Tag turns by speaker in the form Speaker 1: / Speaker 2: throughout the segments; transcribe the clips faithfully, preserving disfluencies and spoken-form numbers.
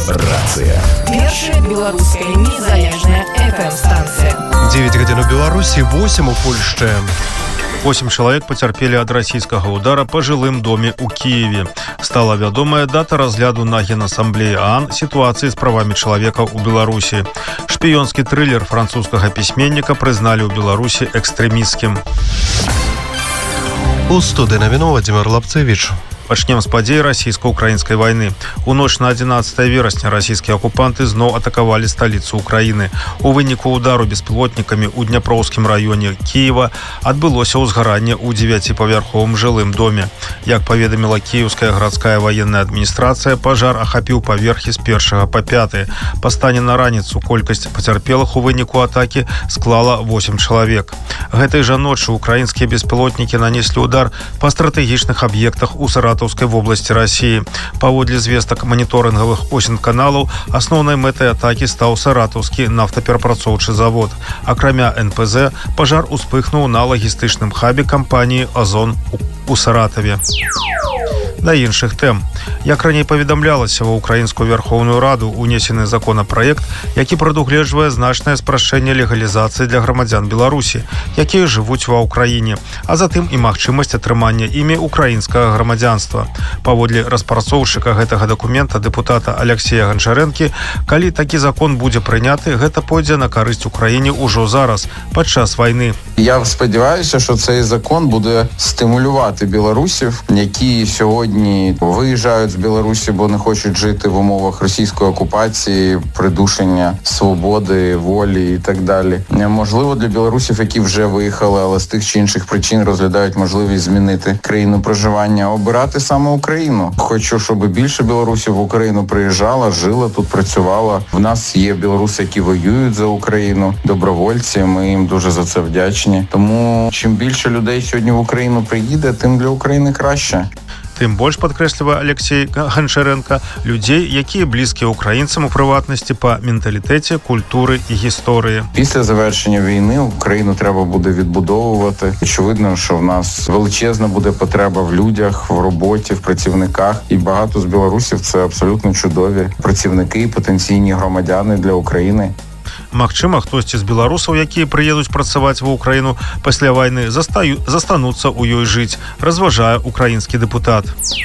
Speaker 1: Радыёрацыя.
Speaker 2: Першая беларуская незалежная эф эм-станция.
Speaker 3: девять гадзін у Беларусі, восемь у Польшчы. восемь чалавек пацярпелі ад расійскага ўдара па жылым доме ў Кіеве. Стала вядомая дата разгляду на Генасамблеі ААН сітуацыі з правамі чалавека ў Беларусі. Шпіёнскі трылер французскага пісьменніка прызналі ў Беларусі экстрэмісцкім.
Speaker 4: У студыі навіну Владимир Лапцевич.
Speaker 3: Пачнем з падзей расійска-украінскай вайны. У ноч на адзінаццатае верасня расійскія акупанты зноў атакавалі сталіцу Украіны. У выніку ўдару беспілотнікамі ў Дняпроўскім раёне Кіева адбылося ўзгаранне ў дзевяціпавярховым жылым доме. Як паведаміла кіеўская гарадская ваенная адміністрацыя, пажар ахапіў паверхі з першага па пяты. Па стане на раніцу колькасць пацярпелых у выніку атакі склала восемь чалавек. Гэтай жа ночы украінскія беспілотнікі нанеслі ўдар па стратэгічных аб'ектах у Саратовскай в области России. Паводле звестак моніторынгавых осень-каналаў, асноўнай мэтай атакі стаў Саратовскі нафтаперапрацоўчы завод. Акрамя эн пэ зэ, пажар успыхнуў на лагістычным хабе кампаніі «Озон» у Саратове. Да іншых тэм. Як раней паведамлялася, ва ўкраінскую Верховную Раду унесены законапраект, які прадугледжвае значнае спрашчэнне легалізацыі для грамадзян Беларусі, якія жывуць ва ўкраіне, а затым і магчымасць атрымання імі украінскага грамадзянства. Паводле распрацоўшчыка гэтага дакумента дэпутата Алексея Ганчарэнкі, калі такі закон будзе прыняты, гэта пойдзе на карысць Украіне ўжо зараз, падчас вайны.
Speaker 5: Я спадзяваюся, що цей закон буде стимулювати білорусів, які сьогодні виїжджають з Білорусі, бо не хочуть жити в умовах російської окупації, придушення свободи, волі і так далі. Можливо, для білорусів, які вже виїхали, але з тих чи інших причин розглядають можливість змінити країну проживання, обирати саме Україну. Хочу, щоб більше білорусів в Україну приїжджало, жило тут, працювало. В нас є білоруси, які воюють за Україну, добровольці, ми їм дуже за це вдячні. Тому чим більше людей сьогодні в Україну приїде, тим для України краще.
Speaker 3: Тым больш, падкрэслівае Алексей Ганчарэнка, людзей, якія блізкія українцям у прыватнасці па менталітэце, культуры і гісторыі.
Speaker 5: Після завершення війни Україну треба буде відбудовувати. Очевидно, що в нас величезна буде потреба в людях, в роботі, в працівниках. І багато з білорусів – це абсолютно чудові працівники і потенційні громадяни для України.
Speaker 3: Магчыма, хтосьці з беларусаў, якія прыедуць працаваць ва ўкраіну пасля вайны, застаю, застануцца ў ёй жыць, разважае украінскі дэпутат.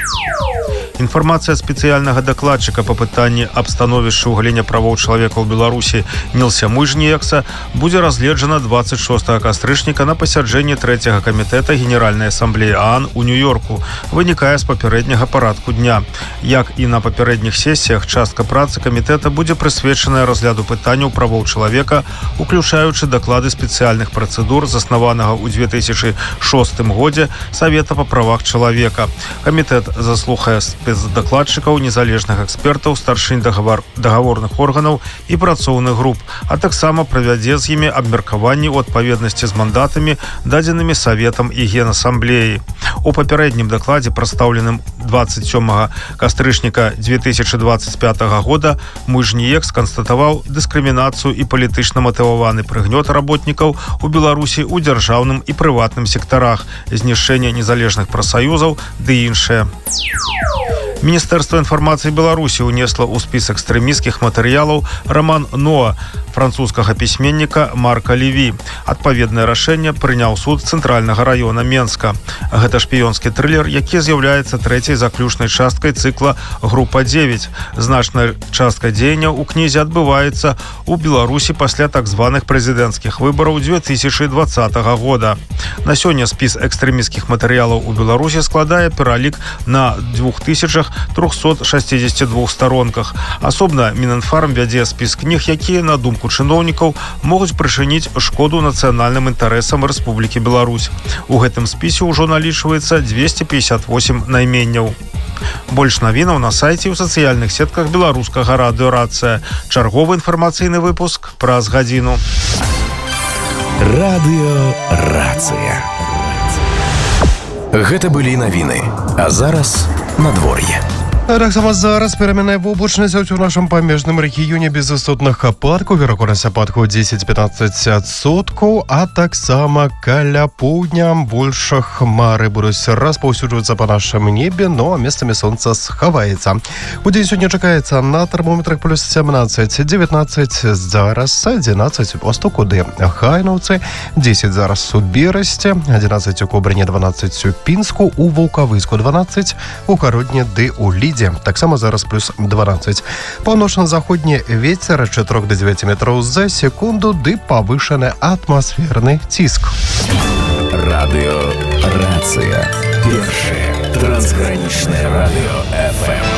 Speaker 3: Інфармацыя спецыяльнага дакладчыка па пытанні аб становішчы ў галіне правоў чалавека ў Беларусі Нілся Мужніекса будзе разгледжана двадцать шостага кастрычніка на пасяджэнні трэцяга камітэта Генеральнай асамблеі ААН у Нью-Йорку, вынікае з папярэдняга парадку дня. Як і на папярэдніх сесіях, частка працы камітэта будзе прысвечаная разгляду пытанняў правоў чалавека, уключаючы даклады спецыяльных працэдур, заснаванага ў две тысячы шостым годзе Савета па правах чалавека. Камітэт заслухае спецдакладчыкаў, незалежных экспертаў, старшынь дагавар, дагаворных органаў і працоўных груп, а таксама правядзе з імі абмеркаванні ў адпаведнасці з мандатамі, дадзенымі Саветам і Генасамблеі. У папярэднім дакладзе, прадстаўленым двадцать сёмага кастрычніка две тысячи двадцать пятого года, Мужніекс канстатаваў дыскрымінацыю і палітычна матываваны прыгнёт работнікаў у Беларусі ў дзяржаўным і прыватным сектарах, знішчэнне незалежных прафсаюзаў ды іншае. Міністэрства інфармацыі Беларусі ўнесла ў спіс экстрэмісцкіх матэрыялаў раман «Ноа» французскага пісьменніка Марка Леві. Адпаведнае рашэнне прыняў суд цэнтральнага раёна Менска. Гэта шпіёнскі трылер, які з'яўляецца трэцяй заключнай часткай цыкла «Група дзевяць». Значная частка дзеянняў у кнізе адбываецца ў Беларусі пасля так званых прэзідэнцкіх выбараў две тысячи двадцатого года. На сёння спіс экстрэмісцкіх матэрыялаў у Беларусі складае пералік на двух тысячах трохсот шасцідзесяці двух старонках. Асобна Мінінфарм вядзе спіс кніг, якія, на думку чыноўнікаў, могуць прычыніць шкоду нацыянальным інтарэсам Рэспублікі Беларусь. У гэтым спісе ўжо налічваецца двести пятьдесят восемь найменняў. Больш навінаў на сайце і ў сацыяльных сетках беларускага радыёрацыя. Чарговы інфармацыйны выпуск праз гадзіну.
Speaker 1: Радыёрацыя. Гэта былі навіны. А зараз надвор'е.
Speaker 4: Так само зараз пераменная воблачнасць у нашым памежным рэгіёне без істотных ападкаў, верагоднасць ападкаў дзесяць-пятнаццаць адсоткаў, а таксама каля поўдня больш хмары будуць распаўсюджвацца па нашым небе, но месцамі сонца схаваецца. Удзень сёння чакаецца на тэрмометрах плюс сямнаццаць дзевятнаццаць, зараз адзінаццаць у Пастукуды, Хайнаўцы, дзесяць зараз у Берасці, адзінаццаць у Кобрыне, дванаццаць у Пінску, у Ваўкавыску дванаццаць, у Кародні ды у Лідзе. Таксама зараз плюс дванаццаць. Паўночна-заходні вецер ад чатырох да дзевяці метраў за секунду ды павышаны атмасферны ціск.
Speaker 1: Радио «Рация». Першее трансграничное радио эф эм.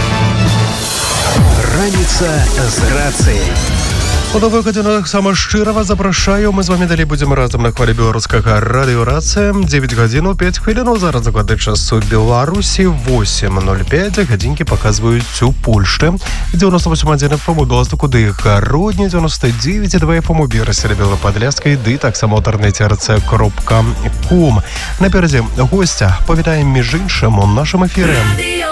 Speaker 1: Раніца з рацыяй.
Speaker 4: У новых гадзінах сама шчыра вас запрашаю. Мы з вами далей будзем разам на хвалі беларускага радыё «Рацыя». дзевяць гадзін пяць хвілінаў. Зараз закладны час у Беларусі. восемь нуль пять. Гадзінкі паказваюць у Польшчы. дзевяносто восемь адзін эф эм у Галастукуды, Гародні, дзевяносто девять два эф эм у Берасці, Белападляскай, ды таксама ў інтэрнэце рц кропка ком. Наперадзе госця павітаем між іншым у нашым эфіры.